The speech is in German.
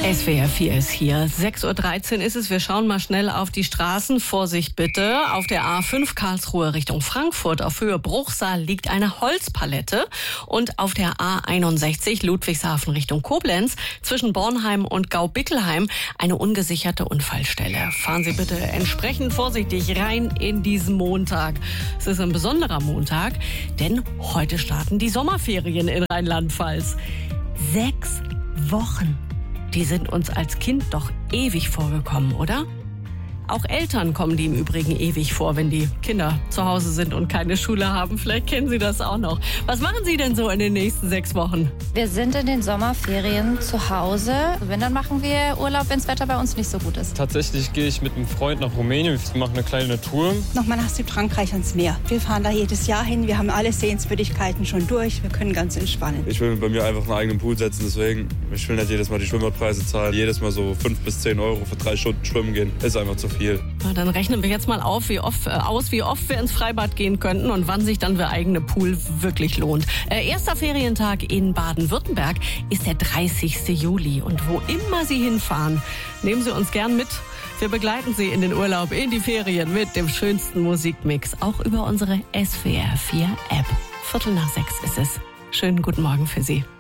SWR 4 ist hier. 6.13 Uhr ist es. Wir schauen mal schnell auf die Straßen. Vorsicht bitte. Auf der A5 Karlsruhe Richtung Frankfurt auf Höhe Bruchsal liegt eine Holzpalette. Und auf der A61 Ludwigshafen Richtung Koblenz zwischen Bornheim und Gaubickelheim eine ungesicherte Unfallstelle. Fahren Sie bitte entsprechend vorsichtig rein in diesen Montag. Es ist ein besonderer Montag, denn heute starten die Sommerferien in Rheinland-Pfalz. 6 Wochen. Die sind uns als Kind doch ewig vorgekommen, oder? Auch Eltern kommen die im Übrigen ewig vor, wenn die Kinder zu Hause sind und keine Schule haben. Vielleicht kennen Sie das auch noch. Was machen Sie denn so in den nächsten 6 Wochen? Wir sind in den Sommerferien zu Hause. Wenn, dann machen wir Urlaub, wenn das Wetter bei uns nicht so gut ist. Tatsächlich gehe ich mit einem Freund nach Rumänien. Wir machen eine kleine Tour. Nochmal nach Südfrankreich ans Meer. Wir fahren da jedes Jahr hin. Wir haben alle Sehenswürdigkeiten schon durch. Wir können ganz entspannen. Ich will bei mir einfach einen eigenen Pool setzen. Deswegen, ich will nicht jedes Mal die Schwimmbadpreise zahlen. Jedes Mal so 5 bis 10 Euro für 3 Stunden schwimmen gehen. Ist einfach zu viel. Na, dann rechnen wir jetzt mal wie oft wir ins Freibad gehen könnten und wann sich dann der eigene Pool wirklich lohnt. Erster Ferientag in Baden-Württemberg ist der 30. Juli. Und wo immer Sie hinfahren, nehmen Sie uns gern mit. Wir begleiten Sie in den Urlaub, in die Ferien mit dem schönsten Musikmix. Auch über unsere SWR 4 App. 5:45 ist es. Schönen guten Morgen für Sie.